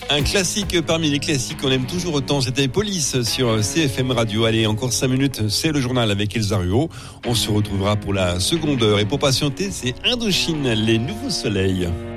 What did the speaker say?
Un classique parmi les classiques qu'on aime toujours autant, c'était Police sur CFM Radio. Allez, encore 5 minutes, c'est le journal avec Elsa Ruot. On se retrouvera pour la seconde heure. Et pour patienter, c'est Indochine, les nouveaux soleils.